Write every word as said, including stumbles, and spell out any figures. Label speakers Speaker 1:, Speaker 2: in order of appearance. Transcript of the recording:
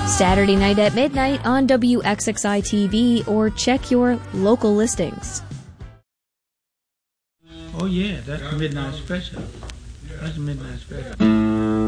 Speaker 1: Saturday night at midnight on W X X I T V, or check your local listings.
Speaker 2: Oh yeah, that's the midnight special. That's the midnight special.